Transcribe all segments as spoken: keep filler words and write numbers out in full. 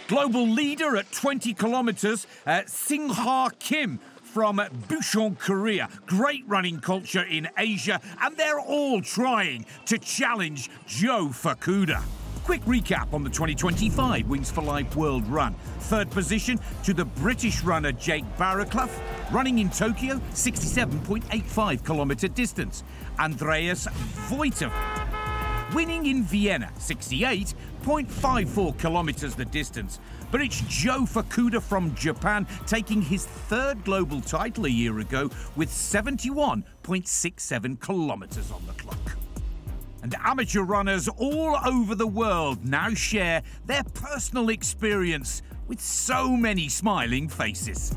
Global leader at twenty kilometres, uh, Singha Kim from Bucheon, Korea. Great running culture in Asia, and they're all trying to challenge Joe Fukuda. Quick recap on the twenty twenty-five Wings for Life World Run. Third position to the British runner Jake Barraclough, running in Tokyo, sixty-seven point eight five kilometre distance. Andreas Voiter, winning in Vienna, sixty-eight point five four kilometres the distance. But it's Joe Fukuda from Japan taking his third global title a year ago with seventy-one point six seven kilometres on the clock. And amateur runners all over the world now share their personal experience with so many smiling faces.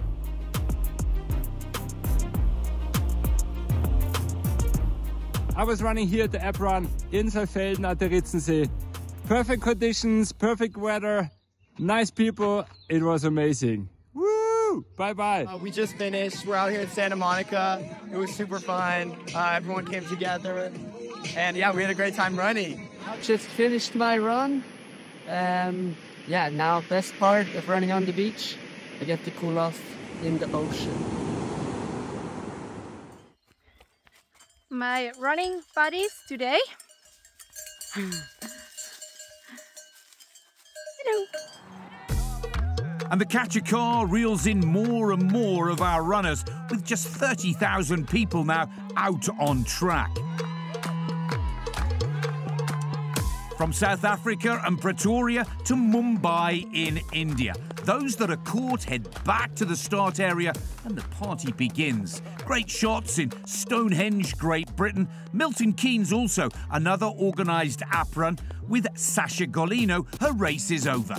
I was running here at the App Run in Saalfelden at the Ritzensee. Perfect conditions, perfect weather, nice people. It was amazing. Woo! Bye-bye. Uh, we just finished. We're out here in Santa Monica. It was super fun. Uh, everyone came together. And yeah, we had a great time running. I just finished my run. Um, yeah, now best part of running on the beach. I get to cool off in the ocean. My running buddies today. Hello. And the Catcher Car reels in more and more of our runners, with just thirty thousand people now out on track. From South Africa and Pretoria to Mumbai in India. Those that are caught head back to the start area and the party begins. Great shots in Stonehenge, Great Britain. Milton Keynes also, another organised app run. With Sasha Golino, her race is over.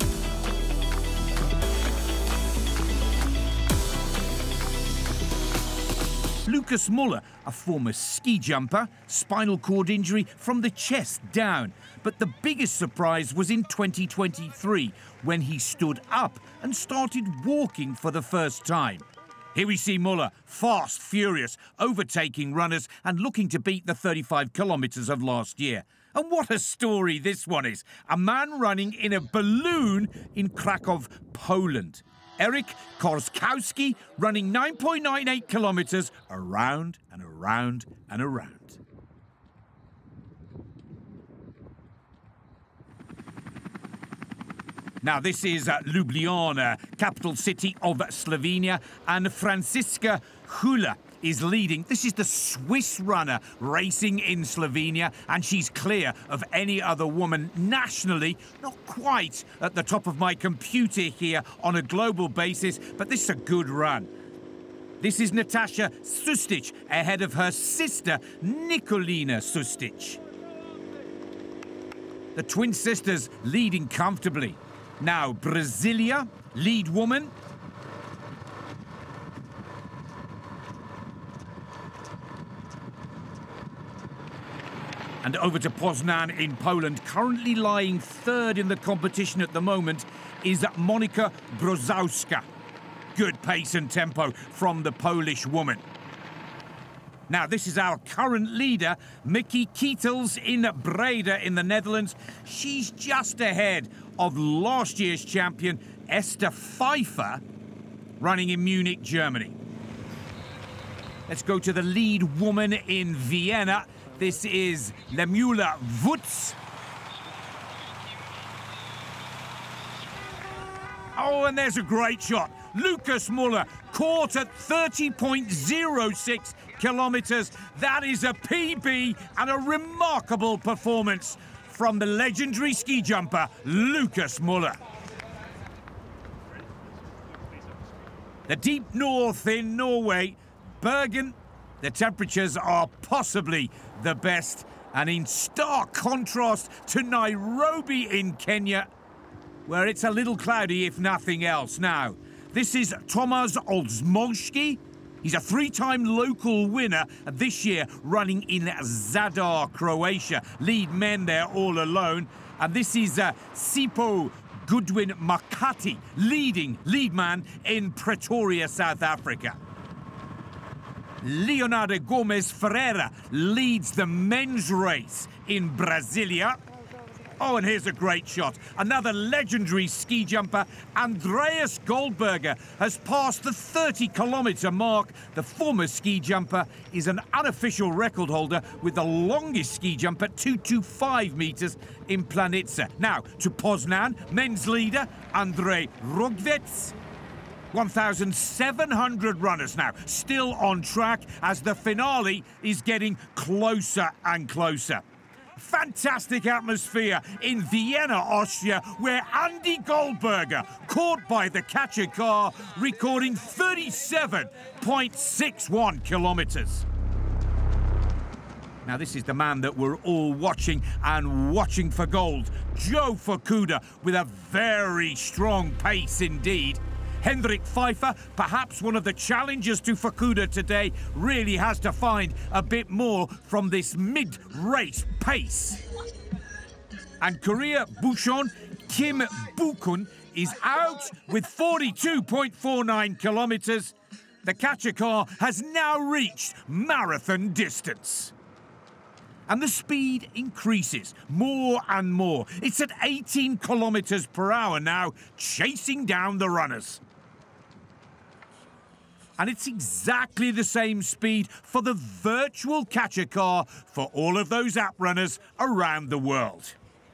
Lucas Muller, a former ski jumper, spinal cord injury from the chest down. But the biggest surprise was in twenty twenty-three, when he stood up and started walking for the first time. Here we see Muller, fast, furious, overtaking runners and looking to beat the thirty-five kilometres of last year. And what a story this one is. A man running in a balloon in Krakow, Poland. Eric Korskowski running nine point nine eight kilometres around and around and around. Now, this is uh, Ljubljana, capital city of Slovenia, and Franziska Hula is leading. This is the Swiss runner racing in Slovenia, and she's clear of any other woman nationally, not quite at the top of my computer here on a global basis, but this is a good run. This is Natasha Sustic ahead of her sister, Nikolina Sustic. The twin sisters leading comfortably. Now, Brasilia, lead woman. And over to Poznan in Poland, currently lying third in the competition at the moment, is Monika Brozowska. Good pace and tempo from the Polish woman. Now, this is our current leader, Mickey Kietels in Breda in the Netherlands. She's just ahead of last year's champion, Esther Pfeiffer, running in Munich, Germany. Let's go to the lead woman in Vienna. This is Lemula Wutz. Oh, and there's a great shot. Lucas Muller caught at thirty point oh six kilometres. That is a P B and a remarkable performance from the legendary ski jumper, Lucas Muller. The deep north in Norway, Bergen, the temperatures are possibly the best, and in stark contrast to Nairobi in Kenya, where it's a little cloudy if nothing else. Now, this is Tomasz Olszmowski. He's a three-time local winner this year, running in Zadar, Croatia. Lead men there all alone. And this is uh, Sipo Goodwin Makati, leading lead man in Pretoria, South Africa. Leonardo Gomes Ferreira leads the men's race in Brasilia. Oh, and here's a great shot. Another legendary ski jumper, Andreas Goldberger, has passed the thirty kilometre mark. The former ski jumper is an unofficial record holder with the longest ski jump at two hundred twenty-five metres in Planica. Now, to Poznan, men's leader, Andrei Rogvets. one thousand seven hundred runners now, still on track as the finale is getting closer and closer. Fantastic atmosphere in Vienna, Austria, where Andy Goldberger, caught by the catcher car, recording thirty-seven point six one kilometres. Now, this is the man that we're all watching and watching for gold. Joe Fukuda with a very strong pace indeed. Hendrik Pfeiffer, perhaps one of the challengers to Fukuda today, really has to find a bit more from this mid-race pace. And Korea Bucheon Kim Bukun is out with forty-two point four nine kilometres. The catcher car has now reached marathon distance. And the speed increases more and more. It's at eighteen kilometres per hour now, chasing down the runners. And it's exactly the same speed for the virtual catcher car for all of those app runners around the world.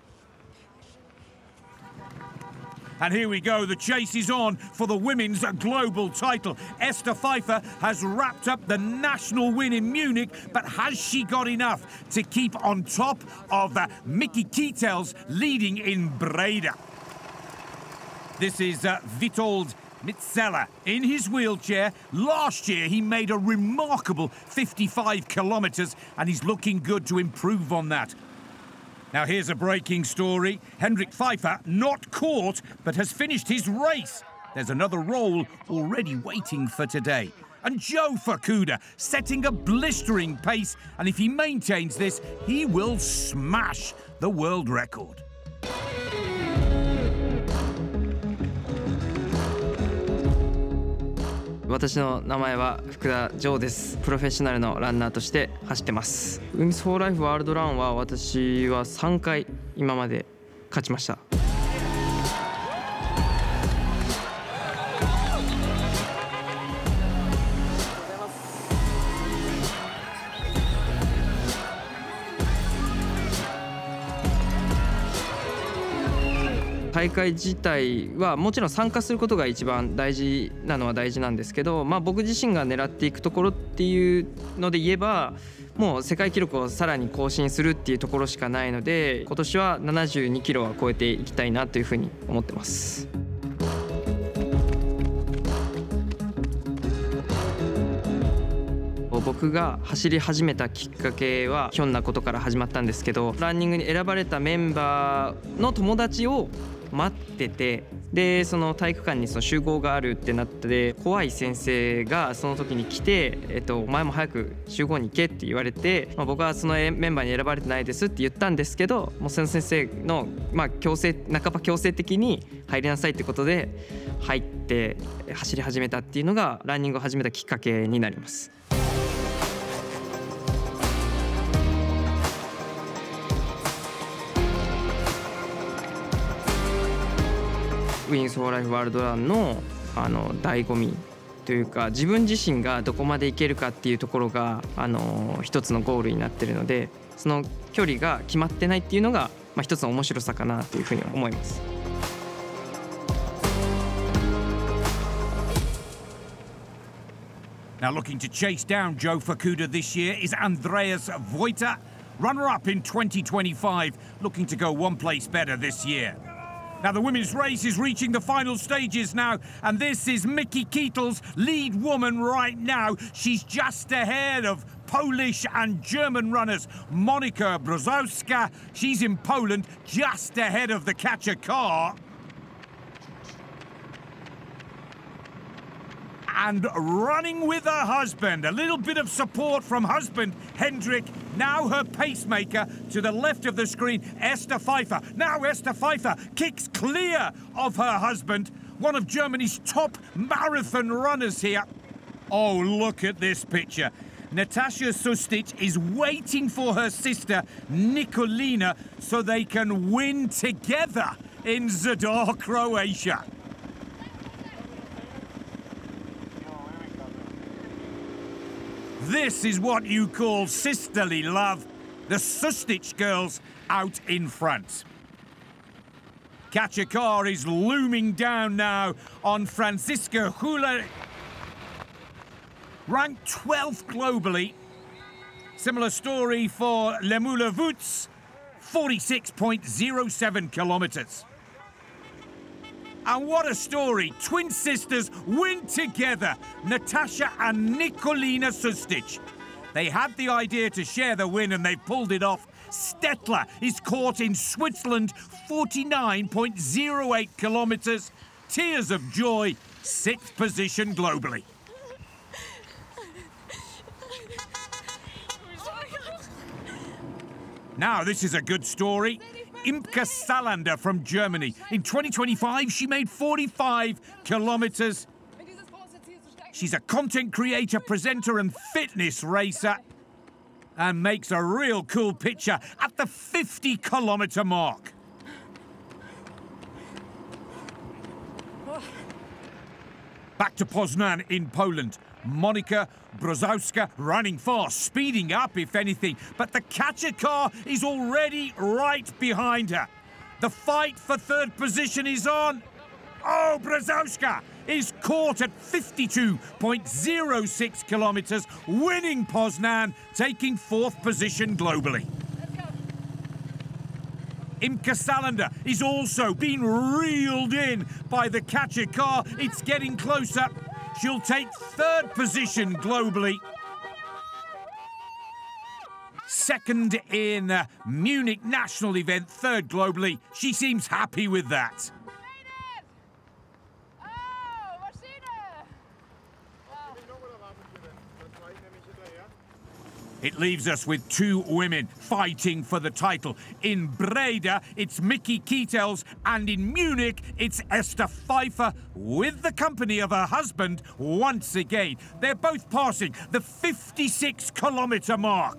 And here we go, the chase is on for the women's global title. Esther Pfeiffer has wrapped up the national win in Munich, but has she got enough to keep on top of uh, Mickey Kietels leading in Breda? This is uh, Witold Mitzela in his wheelchair. Last year he made a remarkable fifty-five kilometres and he's looking good to improve on that. Now here's a breaking story. Hendrik Pfeiffer not caught but has finished his race. There's another role already waiting for today. And Joe Fukuda setting a blistering pace, and if he maintains this, he will smash the world record. 私の名前は福田丈です。プロフェッショナルのランナーとして走ってます。ウィングスフォーライフワールドランは私はさんかい今まで勝ちました。大会自体はもちろん参加することが一番大事なのは大事なんですけど、まあ、僕自身が狙っていくところっていうので言えばもう世界記録をさらに更新するっていうところしかないので、今年はななじゅうにキロは超えていきたいなというふうに思ってます。僕が走り始めたきっかけはひょんなことから始まったんですけど、ランニングに選ばれたメンバーの友達を待ってて、でその体育館にその集合があるってなって怖い先生がその時に来て、えっと、お前も早く集合に行けって言われて、まあ、僕はそのメンバーに選ばれてないですって言ったんですけど、もうその先生の、まあ、強制半ば強制的に入りなさいってことで入って走り始めたっていうのがランニングを始めたきっかけになります。ウィングスフォーライフワールドランのあの醍醐味というか、自分自身がどこまでいけるかっていうところがあの一つのゴールになってるので、その距離が決まってないっていうのが、まあ、一つの面白さかなというふうに思います。 Now looking to chase down Joe Fukuda this year is Andreas Voita, runner-up in twenty twenty-five, looking to go one place better this year. Now the women's race is reaching the final stages now, and this is Mickey Kietels, lead woman right now. She's just ahead of Polish and German runners. Monika Brozowska, she's in Poland, just ahead of the catcher car. And running with her husband, a little bit of support from husband Hendrik, now her pacemaker to the left of the screen, Esther Pfeiffer. Now Esther Pfeiffer kicks clear of her husband, one of Germany's top marathon runners here. Oh, look at this picture. Natasha Sustic is waiting for her sister Nikolina so they can win together in Zadar, Croatia. This is what you call sisterly love. The Sustic girls out in front. Kachikar is looming down now on Franziska Hula, ranked twelfth globally. Similar story for Lemula Vuts, forty-six point zero seven kilometers. And what a story! Twin sisters win together, Natasha and Nikolina Sustic. They had the idea to share the win and they pulled it off. Stettler is caught in Switzerland, forty-nine point zero eight kilometers. Tears of joy, sixth position globally. Now, this is a good story. Imke Salander from Germany. In twenty twenty-five, she made forty-five kilometers. She's a content creator, presenter, and fitness racer, and makes a real cool picture at the fifty kilometer mark. Back to Poznan in Poland. Monika Brozowska running fast, speeding up if anything, but the Kachikar is already right behind her. The fight for third position is on. Oh, Brozowska is caught at fifty-two point zero six kilometers, winning Poznan, taking fourth position globally. Imke Salander is also being reeled in by the Kachikar. It's getting closer. She'll take third position globally. Second in uh, Munich national event, third globally. She seems happy with that. It leaves us with two women fighting for the title. In Breda, it's Miki Kietels, and in Munich, it's Esther Pfeiffer, with the company of her husband once again. They're both passing the fifty-six kilometer mark.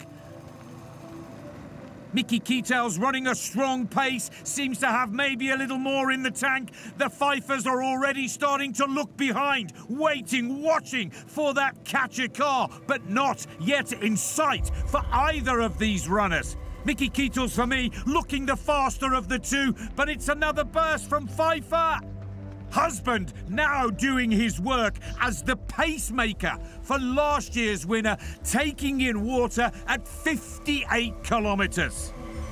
Miki Kietels running a strong pace, seems to have maybe a little more in the tank. The Pfeiffers are already starting to look behind, waiting, watching for that Kachikar, but not yet in sight for either of these runners. Miki Kietels, for me, looking the faster of the two, but it's another burst from Pfeiffer. Husband now doing his work as the pacemaker for last year's winner, taking in water at fifty-eight kilometers.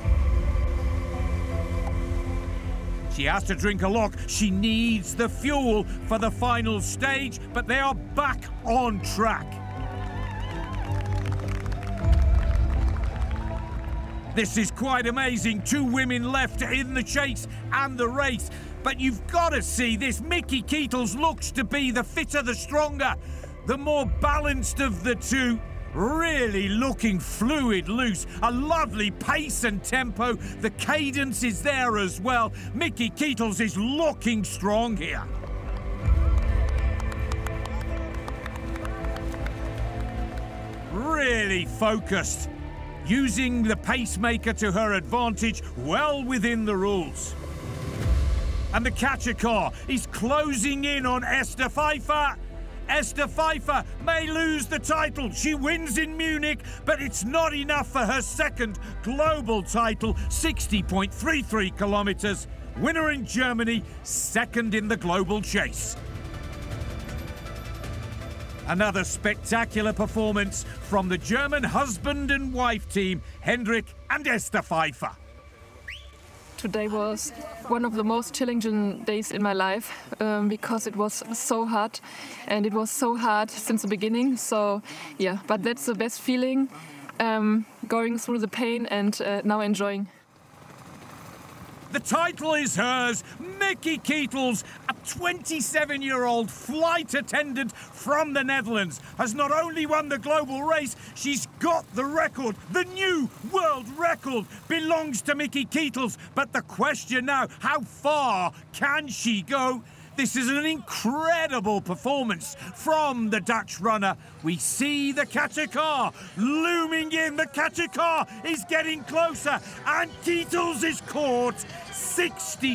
She has to drink a lot. She needs the fuel for the final stage, but they are back on track. This is quite amazing. Two women left in the chase and the race. But you've got to see this. Miki Kietels looks to be the fitter, the stronger, the more balanced of the two. Really looking fluid, loose. A lovely pace and tempo. The cadence is there as well. Miki Kietels is looking strong here. Really focused. Using the pacemaker to her advantage, well within the rules. And the Kachikar is closing in on Esther Pfeiffer. Esther Pfeiffer may lose the title. She wins in Munich, but it's not enough for her second global title, sixty point three three kilometers. Winner in Germany, second in the global chase. Another spectacular performance from the German husband and wife team, Hendrik and Esther Pfeiffer. Today was one of the most challenging days in my life um, because it was so hard, and it was so hard since the beginning. So yeah, but that's the best feeling, um, going through the pain and uh, now enjoying. The title is hers. Miki Kietels, a twenty-seven-year-old flight attendant from the Netherlands, has not only won the global race, she's got the record. The new world record belongs to Miki Kietels. But the question now, how far can she go? This is an incredible performance from the Dutch runner. We see the Kachikar looming in. The Kachikar is getting closer, and Kietels is caught. sixty